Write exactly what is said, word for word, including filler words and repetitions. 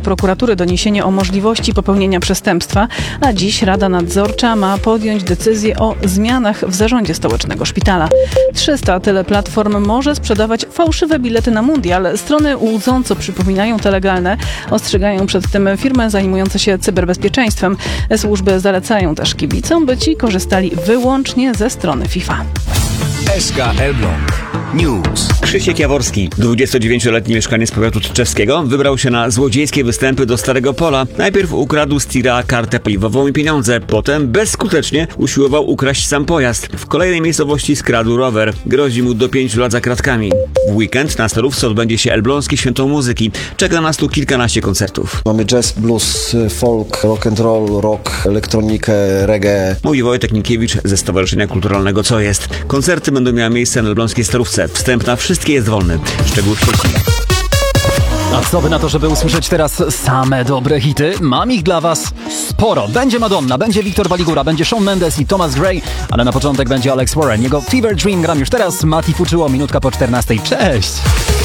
prokuratury doniesienie o możliwości popełnienia przestępstwa, a dziś Rada Nadzorcza ma podjąć decyzję o zmianach w zarządzie stołecznego szpitala. trzysta teleplatform może sprzedawać fałszywe bilety na mundial. Strony łudząco przypominają te legalne. Ostrzegają przed tym firmy zajmujące się cyberbezpieczeństwem. Służby zalecają też kibicom, by ci korzystali wyłącznie ze strony FIFA. S K Elbląg News. Krzysiek Jaworski, dwudziestodziewięcioletni mieszkaniec powiatu tczewskiego, wybrał się na złodziejskie występy do Starego Pola. Najpierw ukradł z tira kartę paliwową i pieniądze, potem bezskutecznie usiłował ukraść sam pojazd. W kolejnej miejscowości skradł rower. Grozi mu do pięciu lat za kratkami. W weekend na Starówce odbędzie się Elbląskie Święto Muzyki. Czeka nas tu kilkanaście koncertów. Mamy jazz, blues, folk, rock and roll, rock, elektronikę, reggae. Mówi Wojtek Minkiewicz ze Stowarzyszenia Kulturalnego Co Jest. Koncerty będą miały miejsce na Elbląskiej Starówce. Wstęp na wszystkie jest wolny. Szczegóły w sieci. A co by na to, żeby usłyszeć teraz same dobre hity? Mam ich dla was sporo. Będzie Madonna, będzie Wiktor Baligura, będzie Shawn Mendes i Thomas Gray, ale na początek będzie Alex Warren. Jego Fever Dream gram już teraz. Mati Fuczyło, minutka po czternastej. Cześć!